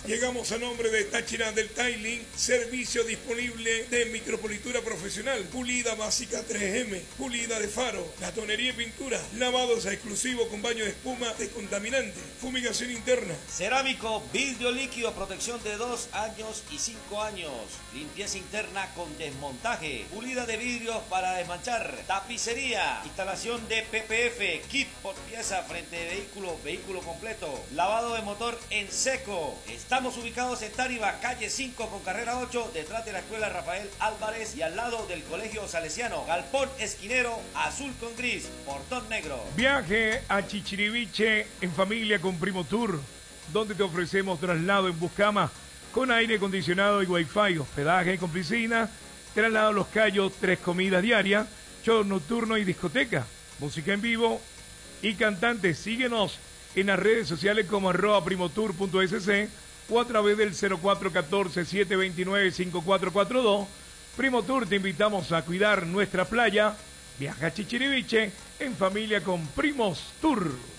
Llegamos a nombre de Táchira del Tiling, servicio disponible de micropolitura profesional, pulida básica 3M, pulida de faro, latonería y pintura, lavados exclusivos con baño de espuma descontaminante, fumigación interna. Cerámico, vidrio líquido, protección de 2 años y 5 años, limpieza interna con desmontaje, pulida de vidrios para desmanchar, tapicería, instalación de PPF, kit por pieza frente de vehículo completo, lavado de motor en seco. Estamos ubicados en Táriba, calle 5 con carrera 8, detrás de la escuela Rafael Álvarez y al lado del colegio salesiano. Galpón esquinero, azul con gris, portón negro. Viaje a Chichiriviche en familia con Primo Tour, donde te ofrecemos traslado en Buscama con aire acondicionado y wifi, hospedaje con piscina, traslado a Los Cayos, 3 comidas diarias, show nocturno y discoteca, música en vivo y cantantes. Síguenos en las redes sociales como @primotour.sc o a través del 0414-729-5442. Primo Tour, te invitamos a cuidar nuestra playa. Viaja a Chichiriviche en familia con Primos Tour.